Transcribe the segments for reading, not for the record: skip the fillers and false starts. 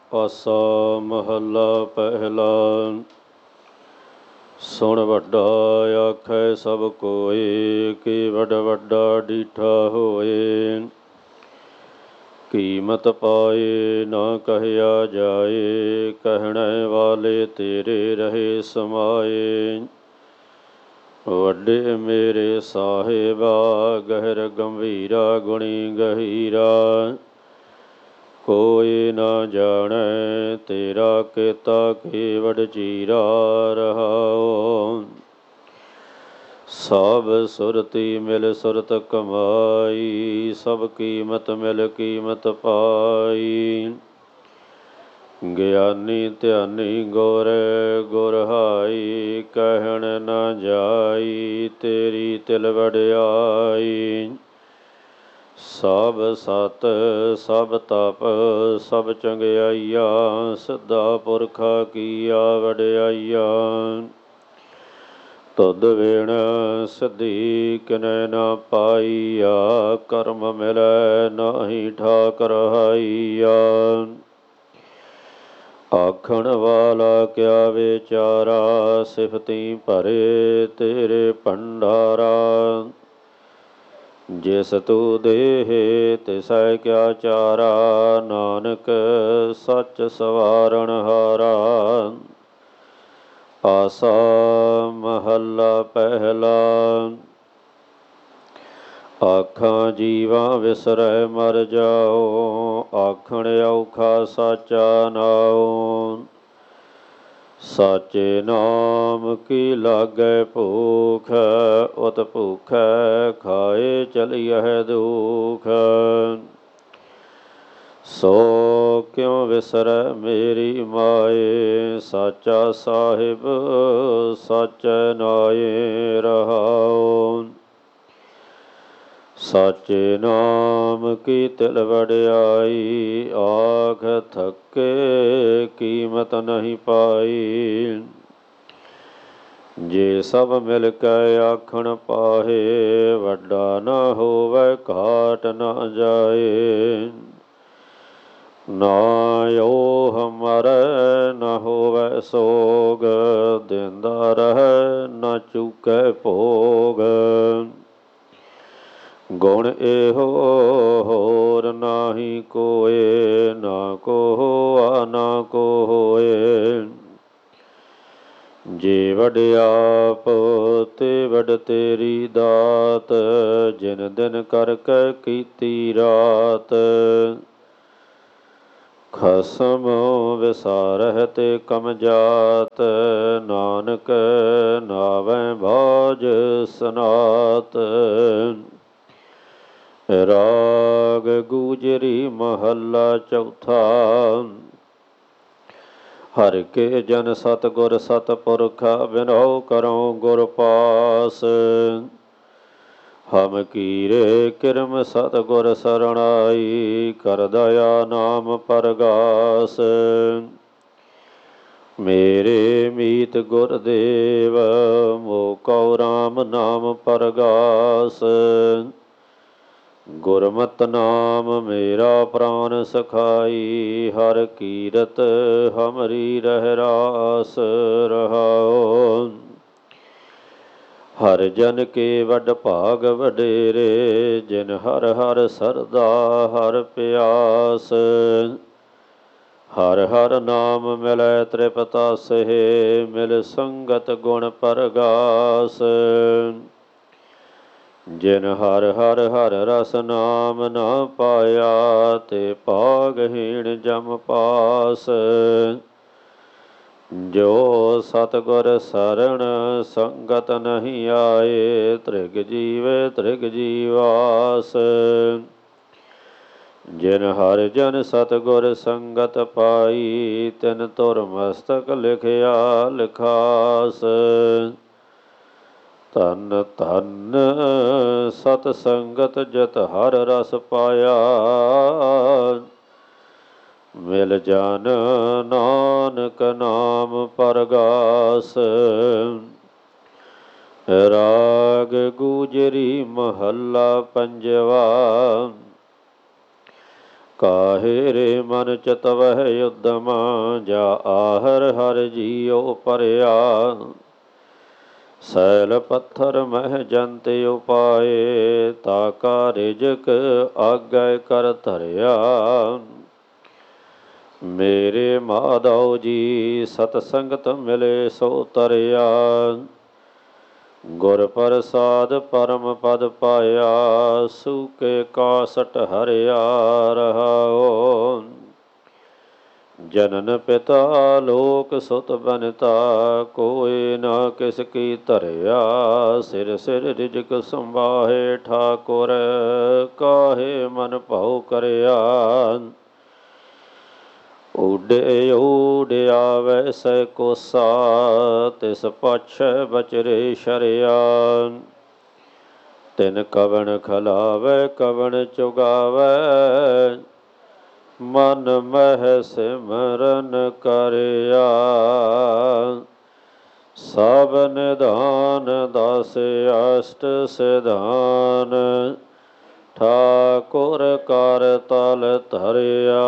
ਆਸਾ ਮਹੱਲਾ ਪਹਿਲਾ। ਸੁਣ ਵੱਡਾ ਆਖੈ ਸਭ ਕੋਇ, ਕੀ ਵੱਡ ਵੱਡਾ ਡੀਠਾ ਹੋਏ। ਕੀਮਤ ਪਾਏ ਨਾ ਕਹਿਆ ਜਾਏ, ਕਹਿਣੇ ਵਾਲੇ ਤੇਰੇ ਰਹੇ ਸਮਾਏ। ਵੱਡੇ ਮੇਰੇ ਸਾਹਿਬਾ, ਗਹਿਰ ਗੰਭੀਰਾ ਗੁਣੀ ਗਹੀਰਾ। ਕੋਈ ਨਾ ਜਾਣੈ ਤੇਰਾ ਕੀਤਾ ਕੀ ਵਡਚੀਰਾ ਰਹਾਉ। ਸਭ ਸੁਰਤੀ ਮਿਲ ਸੁਰਤ ਕਮਾਈ, ਸਭ ਕੀਮਤ ਮਿਲ ਕੀਮਤ ਪਾਈ। ਗਿਆਨੀ ਧਿਆਨੀ ਗੁਰ ਗੁਰ ਹਾਈ, ਕਹਿਣ ਨਾ ਜਾਈ ਤੇਰੀ ਤਿਲ ਵਡਿਆਈ। ਸਭ ਸਤ ਸਭ ਤਪ ਸਭ ਚੰਗਿਆਈਆ, ਸਿੱਧਾ ਪੁਰਖਾ ਕੀਆ ਵਡਿਆਈਆ। ਤੁਧ ਵਿਣ ਸਿੱਧੀ ਕਿਨੈ ਨਾ ਪਾਈਆ, ਕਰਮ ਮਿਲੈ ਨਾਹੀ ਠਾਕੁਰ ਹਾਈਆ। ਆਖਣ ਵਾਲਾ ਕਿਆ ਵਿਚਾਰਾ, ਸਿਫਤੀ ਭਰੇ ਤੇਰੇ ਭੰਡਾਰਾ। ਜਿਸ ਤੂੰ ਦੇਹ ਤਿਸੈ ਕਿਆ ਚਾਰਾ, ਨਾਨਕ ਸੱਚ ਸਵਾਰਣ ਹਾਰਾ। ਆਸਾ ਮਹੱਲਾ ਪਹਿਲਾ। ਆਖਾਂ ਜੀਵਾਂ ਵਿਸਰੈ ਮਰ ਜਾਓ, ਆਖਣ ਔਖਾ ਸਾਚਾ ਨਾਉ। ਸਾਚੇ ਨਾਮ ਕੀ ਲਾਗੈ ਭੂਖ, ਉਤ ਭੂਖੈ ਖਾਏ ਚਲਿਐ ਦੁਖ। ਸੋ ਕਿਉ ਵਿਸਰੈ ਮੇਰੀ ਮਾਏ, ਸਾਚਾ ਸਾਹਿਬ ਸਾਚੈ ਨਾਏ ਰਹਾਉ। ਸਾਚੇ ਨਾਮ ਕੀ ਤਿਲ ਵਡਿਆਈ, ਆਖ ਥੱਕੇ ਕੀਮਤ ਨਹੀਂ ਪਾਈ। ਜੇ ਸਭ ਮਿਲ ਕੇ ਆਖਣ ਪਾਹੇ, ਵੱਡਾ ਨਾ ਹੋਵੈ ਘਾਟ ਨਾ ਜਾਏ। ਨਾ ਓਹ ਮਰੈ ਨਾ ਹੋਵੈ ਸੋਗ, ਦਿੰਦਾ ਰਹੈ ਨਾ ਚੂਕੈ ਭੋਗ। ਗੁਣ ਇਹੋ ਹੋਰ ਨਾਹੀ ਕੋਇ, ਨਾ ਕੋ ਹੋਆ ਨਾ ਕੋ ਹੋਏ। ਜੇ ਵਡਿਆਪ ਤੇ ਵਡ ਤੇਰੀ ਦਾਤ, ਜਿਨ ਦਿਨ ਕਰਕੇ ਕੀਤੀ ਰਾਤ। ਖਸਮ ਵਿਸਾਰਹਿ ਤੇ ਕਮ ਜਾਤ, ਨਾਨਕ ਨਾਵੈ ਬਾਝ ਸਨਾਤ। ਰਾਗ ਗੂਜਰੀ ਮਹੱਲਾ ਚੌਥਾ। ਹਰਿ ਕੇ ਜਨ ਸਤਿਗੁਰ ਸਤਿਪੁਰਖ, ਬਿਨਹੁ ਕਰਉ ਗੁਰ ਪਾਸ। ਹਮ ਕੀਰੇ ਕਿਰਮ ਸਤਿਗੁਰ ਸਰਣਾਈ, ਕਰ ਦਇਆ ਨਾਮ ਪਰਗਾਸ। ਮੇਰੇ ਮੀਤ ਗੁਰਦੇਵ, ਮੋਹ ਕਉ ਰਾਮ ਨਾਮ ਪਰਗਾਸ। ਗੁਰਮਤਿ ਨਾਮ ਮੇਰਾ ਪ੍ਰਾਨ ਸਖਾਈ, ਹਰਿ ਕੀਰਤ ਹਮਰੀ ਰਹਿ ਰਾਸ ਰਹਾਉ। ਹਰਿ ਜਨ ਕੇ ਵੱਡ ਭਾਗ ਵਡੇਰੇ, ਜਿਨ ਹਰਿ ਹਰਿ ਸਰਦਾ ਹਰਿ ਪਿਆਸ। ਹਰਿ ਹਰਿ ਨਾਮ ਮਿਲੈ ਤ੍ਰਿਪਤਾਸਹਿ, ਮਿਲ ਸੰਗਤ ਗੁਣ ਪਰਗਾਸ। ਜਿਨ ਹਰਿ ਹਰਿ ਹਰਿ ਰਸ ਨਾਮ ਨਾ ਪਾਇਆ, ਤੇ ਭਾਗਹੀਣ ਜਮ ਪਾਸ। ਜੋ ਸਤਿਗੁਰ ਸਰਣ ਸੰਗਤ ਨਹੀਂ ਆਏ, ਤ੍ਰਿਗ ਜੀਵੇ ਤ੍ਰਿਗ ਜੀਵਾਸ। ਜਿਨ ਹਰਿ ਜਨ ਸਤਿਗੁਰ ਸੰਗਤ ਪਾਈ, ਤਿਨ ਧੁਰ ਮਸਤਕ ਲਿਖਿਆ ਲਿਖਾਸ। ਧੰਨ ਧੰਨ ਸਤ ਸੰਗਤ ਜਤ ਹਰ ਰਸ ਪਾਇਆ, ਮਿਲ ਜਨ ਨਾਨਕ ਨਾਮ ਪਰਗਾਸ। ਰਾਗ ਗੂਜਰੀ ਮਹੱਲਾ ਪੰਜਵਾ। ਕਾਹੇ ਰੇ ਮਨ ਚਤਵਹਿ ਉਦਮ, ਜਾ ਆਹਰ ਹਰਿ ਜੀਉ ਪਰਿਆ। ਸੈਲ ਪੱਥਰ ਮਹਿ ਜੰਤ ਉਪਾਏ, ਤਾਕਾ ਰਿਜਕ ਆਗੈ ਕਰ ਧਰਿਆ। ਮੇਰੇ ਮਾਧਵ ਜੀ ਸਤ ਸੰਗਤ ਮਿਲੇ ਸੋ ਤਰਿਆ, ਗੁਰ ਪ੍ਰਸਾਦ ਪਰਮ ਪਦ ਪਾਇਆ। ਸੂਕੇ ਕਾਸਟ ਹਰਿਆ ਰਹਾਉ, ਜਨਨ ਪਿਤਾ ਲੋਕ ਸੁਤ ਬਨਤਾ। ਕੋਇ ਨਾ ਕਿਸ ਕੀ ਧਰਿਆ, ਸਿਰ ਸਿਰ ਰਿਜਕ ਸੰਭਾਹੇ ਠਾਕੁਰ। ਕਾਹੇ ਮਨ ਭਾਉ ਕਰਿਆ, ਊਡੇ ਊਡਿਆਵੈ ਸੈ ਕੋਸਾ। ਤਿਸ ਪਾਛੈ ਬਚਰੇ ਸ਼ਰਿਆ, ਤਿਨ ਕਵਣ ਖਲਾਵੈ ਕਵਣ ਚੁਗਾਵੈ। ਮਨ ਮਹਿ ਸਿਮਰਨ ਕਰਿਆ, ਸਭ ਨਿਧਾਨ ਦਸ ਅਸ਼ਟ ਸਿਧਾਨ। ਠਾਕੁਰ ਕਰ ਤਲ ਧਰਿਆ,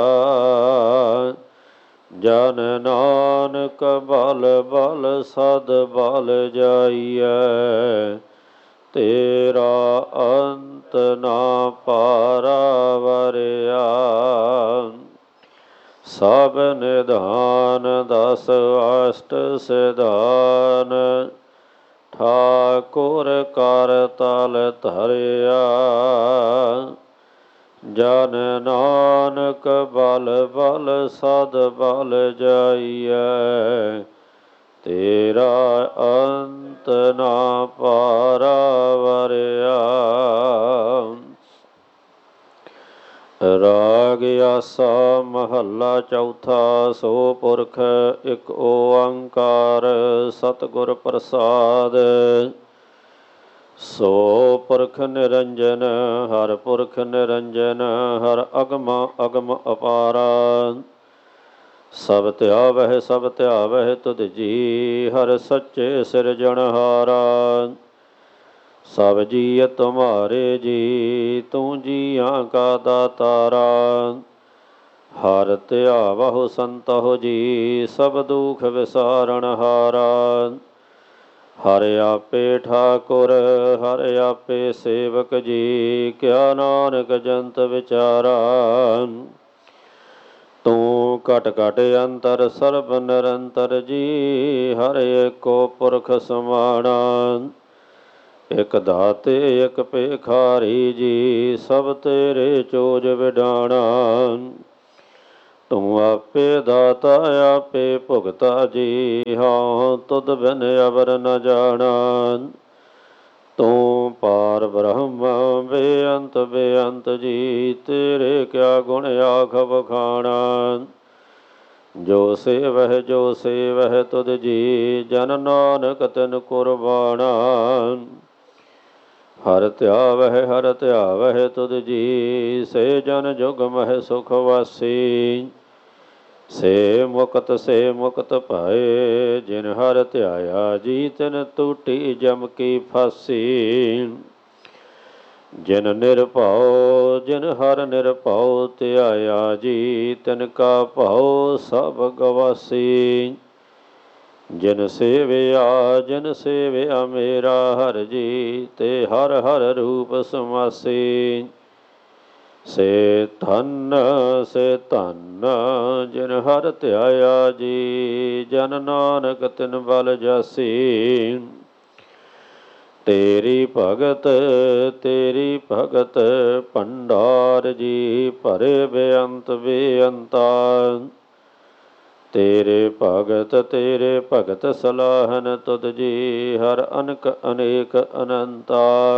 ਜਨ ਨਾਨਕ ਬਲ ਬਲ ਸਦ ਬਲ ਜਾਈਐ। ਤੇਰਾ ਅੰਤ ਨਾ ਪਾਰਾਵਰਿਆ, ਸਭ ਨਿਧਾਨ ਦਸ ਅਸ਼ਟ ਸਿਧਾਨ। ਠਾਕੁਰ ਕਰ ਤਲ ਧਰਿਆ, ਜਨ ਨਾਨਕ ਬਲ ਬਲ ਸਦ ਬਲ ਜਾਈਐ। ਤੇਰਾ ਅੰਤ ਨਾ ਪਾਰਾਵਰਿਆ। ਰਾਗ ਆਸਾ ਮਹੱਲਾ ਚੌਥਾ। ਸੋ ਪੁਰਖ ਇਕ ਓੰਕਾਰ, ਸਤਿਗੁਰ ਪ੍ਰਸਾਦ। ਸੋ ਪੁਰਖ ਨਿਰੰਜਨ, ਹਰ ਪੁਰਖ ਨਿਰੰਜਨ। ਹਰ ਅਗਮ ਅਗਮ ਅਪਾਰਾ, ਸਭ ਧਿਆਵਹਿ ਸਭ ਧਿਆਵਹਿ ਤੁਧ ਜੀ। ਹਰ ਸੱਚੇ ਸਿਰਜਣਹਾਰਾ, ਸਭ ਜੀਅ ਤੁਮਾਰੇ ਜੀ। ਤੂੰ ਜੀਆਂ ਕਾ ਦਾਤਾਰਾ, ਹਰ ਧਿਆਵਹੁ ਸੰਤਹੁ ਜੀ। ਸਭ ਦੁਖ ਵਿਸਾਰਣਹਾਰਾ, ਹਰ ਆਪੇ ਠਾਕੁਰ ਹਰ ਆਪੇ ਸੇਵਕ ਜੀ। ਕਿਆ ਨਾਨਕ ਜੰਤ ਵਿਚਾਰਾ, ਤੂੰ ਘਟ ਘਟ ਅੰਤਰ ਸਰਬ ਨਿਰੰਤਰ ਜੀ। ਹਰ ਏਕੋ ਪੁਰਖ ਸਮਾਣਾ, ਇਕ ਦਾਤੇ ਇਕ ਭੇਖਾਰੀ ਜੀ। ਸਭ ਤੇਰੇ ਚੋਜ ਵਿਡਾਣਾ, ਤੂੰ ਆਪੇ ਦਾਤਾ ਆਪੇ ਭੁਗਤਾ ਜੀ। ਹਾਂ ਤੁਧ ਬਿਨ ਅਵਰ ਨ ਜਾਣਾ, ਤੂੰ ਪਾਰ ਬ੍ਰਹਮ ਬੇਅੰਤ ਬੇਅੰਤ ਜੀ। ਤੇਰੇ ਕਿਆ ਗੁਣ ਆਖ ਵਖਾਣਾ, ਜੋ ਸੇਵਹਿ ਜੋ ਸੇਵਹਿ ਤੁਧ ਜੀ। ਜਨ ਨਾਨਕ ਤਿਨ ਕੁਰਬਾਨਾ, ਹਰ ਧਿਆਵਹਿ ਤੁਧ ਜੀ। ਸੇ ਜਨ ਜੁਗ ਮਹਿ ਸੁਖ ਵਾਸੀ, ਸੇ ਮੁਕਤ ਪਾਏ। ਜਿਨ ਹਰ ਧਿਆਇਆ ਜੀ, ਤਿਨ ਟੂਟੀ ਜਮ ਕੀ ਫਾਸੀ। ਜਿਨ ਨਿਰਭਉ ਜਿਨ ਹਰ ਨਿਰਭਉ ਧਿਆਇਆ ਜੀ, ਤਿਨ ਕਾ ਭਉ ਸਭ ਗਵਾਸੀ। ਜਿਨ ਸੇਵਿਆ ਮੇਰਾ ਹਰ ਜੀ, ਤੇ ਹਰ ਹਰ ਰੂਪ ਸਮਾਸੀ। ਸੇ ਧਨ ਜਿਨ ਹਰ ਧਿਆਇਆ ਜੀ। ਜਨ ਨਾਨਕ ਤਿਨ ਬਲ ਜਾਸੀ। ਤੇਰੀ ਭਗਤ ਭੰਡਾਰ ਜੀ। ਭਰੇ ਬੇਅੰਤ ਬੇਅੰਤਾ, ਤੇਰੇ ਭਗਤ ਸਲਾਹਨ ਤੁਧ ਜੀ। ਹਰ ਅਨਕ ਅਨੇਕ ਅਨੰਤਾ,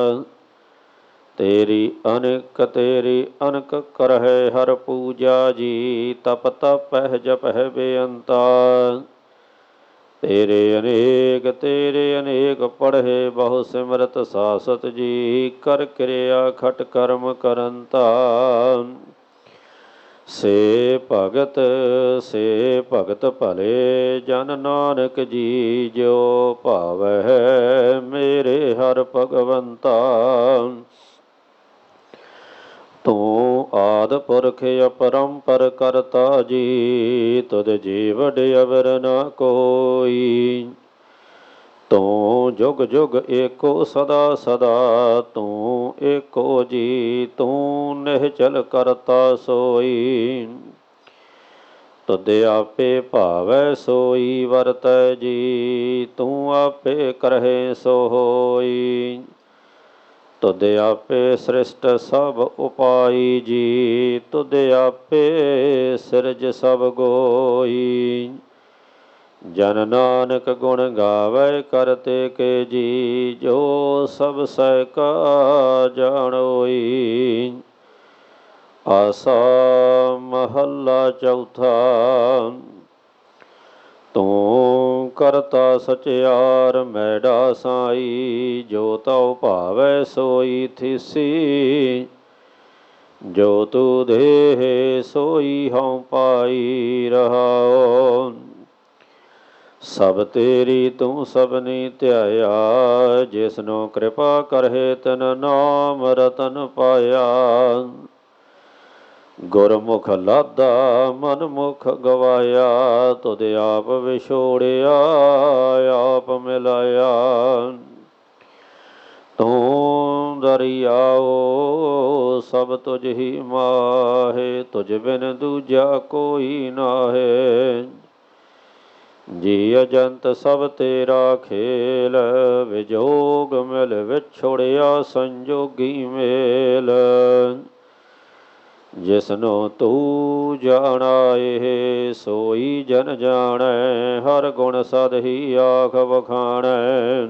ਤੇਰੀ ਅਨਕ ਕਰਹਿ ਹਰ ਪੂਜਾ ਜੀ। ਤਪ ਤਪਹਿ ਜਪਹਿ ਬੇਅੰਤਾ, ਤੇਰੇ ਅਨੇਕ ਪੜ੍ਹੇ ਬਹੁ ਸਿਮਰਤ ਸਾਸਤ ਜੀ। ਕਰ ਕਿਰਿਆ ਖਟ ਕਰਮ ਕਰੰਤਾ, ਸੇ ਭਗਤ ਭਲੇ ਜਨ ਨਾਨਕ ਜੀ। ਜੋ ਭਾਵਹਿ ਮੇਰੇ ਹਰ ਭਗਵੰਤਾ, ਤੂੰ ਆਦਿ ਪੁਰਖ ਅਪਰੰਪਰ ਕਰਤਾ ਜੀ, ਤੁਧ ਜੀਵ ਅਵਰ ਨ ਕੋਈ। ਤੂੰ ਜੁਗ ਜੁਗ ਏਕੋ ਸਦਾ ਸਦਾ, ਤੂੰ ਏਕੋ ਜੀ, ਤੂੰ ਨਿਹਚਲ ਕਰਤਾ ਸੋਈ। ਤੁਧ ਆਪੇ ਭਾਵੈ ਸੋਈ ਵਰਤੈ ਜੀ, ਤੂੰ ਆਪੇ ਕਰਹਿ ਸੋ ਹੋਈ। ਤੁਧ ਆਪੇ ਸ੍ਰਿਸ਼ਟ ਸਭ ਉਪਾਈ ਜੀ, ਤੁਧ ਆਪੇ ਸਿਰਜ ਸਭ ਗੋਈ। ਜਨ ਨਾਨਕ ਗੁਣ ਗਾਵੈ ਕਰਤੇ ਕੇ ਜੀ, ਜੋ ਸਭ ਸਹਿ ਕਾ ਜਾਣੋਈ। ਆਸਾ ਮਹੱਲਾ ਚੌਥਾ। ਤੂੰ ਕਰਤਾ ਸਚਿਆਰ ਮੈਡਾ ਸਾਈ, ਜੋ ਤਉ ਭਾਵੈ ਸੋਈ ਥਿਸੀ। ਜੋ ਤੂ ਦੇਹ ਸੋਈ ਹਉ ਪਾਈ ਰਹਾਉ। ਸਭ ਤੇਰੀ ਤੂੰ ਸਭਨੀ ਧਿਆਇਆ, ਜਿਸਨੂੰ ਕਿਰਪਾ ਕਰਹਿ ਤਿਨ ਨਾਮ ਰਤਨ ਪਾਇਆ। ਗੁਰਮੁਖ ਲਾਧਾ ਮਨ ਮੁਖ ਗਵਾਇਆ, ਤੁਧ ਆਪ ਵਿਛੋੜਿਆ ਆਪ ਮਿਲਾਇਆ। ਤੂੰ ਦਰਿਆਓ ਸਭ ਤੁਝ ਹੀ ਮਾਹੇ, ਤੁਝ ਬਿਨ ਦੂਜਾ ਕੋਈ ਨਾਹੇ। ਜੀ ਅਜੰਤ ਸਭ ਤੇਰਾ ਖੇਲ, ਵਿਜੋਗ ਮਿਲ ਵਿਛੋੜਿਆ ਸੰਜੋਗੀ ਮੇਲ। ਜਿਸਨੂੰ ਤੂੰ ਜਾਣਾਏ ਸੋਈ ਜਨ ਜਾਣੈ, ਹਰ ਗੁਣ ਸਦ ਹੀ ਆਖ ਵਖਾਣੈ।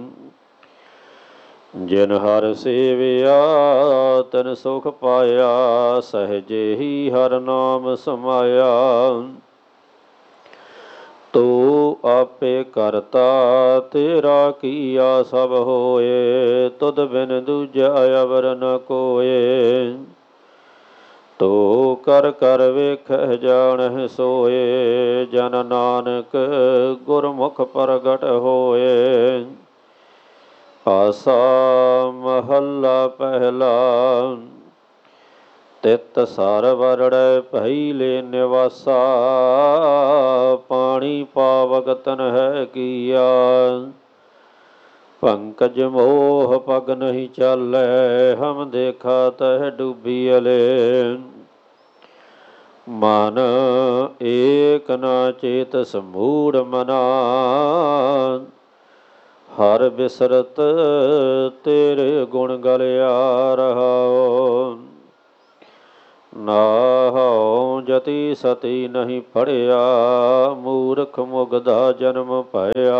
ਜਿਨ ਹਰ ਸੇਵਿਆ ਤਿਨ ਸੁਖ ਪਾਇਆ, ਸਹਿਜੇ ਹੀ ਹਰ ਨਾਮ ਸਮਾਇਆ। ਤੂੰ ਆਪੇ ਕਰਤਾ ਤੇਰਾ ਕੀਆ ਸਭ ਹੋਏ, ਤੁਧ ਬਿਨ ਦੂਜਾ ਅਵਰ ਨ ਕੋਏ। ਤੂੰ ਕਰ ਕਰ ਵੇਖਹਿ ਜਾਣਹਿ ਸੋਏ, ਜਨ ਨਾਨਕ ਗੁਰਮੁਖ ਪ੍ਰਗਟ ਹੋਏ। ਆਸਾ ਮਹੱਲਾ ਪਹਿਲਾ। ਤਿਤ ਸਰ ਵਰੜੈ ਭਈ ਲੈ ਨਿਵਾਸਾ, ਪਾਣੀ ਪਾਵਕ ਤਨ ਹੈ ਕੀਆ। ਪੰਕਜ ਮੋਹ ਪਗ ਨਹੀਂ ਚਾਲੈ, ਹਮ ਦੇਖਾ ਤਹਿ ਡੂਬੀਅਲੇ। ਮਨ ਏਕ ਨਾ ਚੇਤਸ ਮੂੜ ਮਨਾ, ਹਰ ਬਿਸਰਤ ਤੇਰੇ ਗੁਣ ਗਲਿਆ ਰਹਾਉ। ਨਾਹਉ ਜਤੀ ਸਤੀ ਨਹੀਂ ਪੜਿਆ, ਮੂਰਖ ਮੁਗਧਾ ਜਨਮ ਭਇਆ।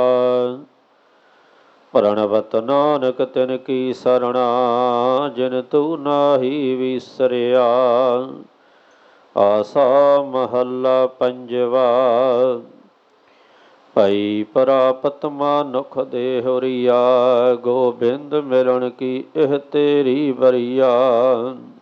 ਪ੍ਰਣਵਤ ਨਾਨਕ ਤਿਨ ਕੀ ਸਰਣਾ, ਜਿਨ ਤੂੰ ਨਾਹੀ ਵਿਸਰਿਆ। ਆਸਾ ਮਹੱਲਾ ਪੰਜਵਾ। ਭਈ ਪ੍ਰਾਪਤ ਮਾਨੁਖ ਦੇਹੁਰੀਆ, ਗੋਬਿੰਦ ਮਿਲਣ ਕੀ ਇਹ ਤੇਰੀ ਬਰੀਆ।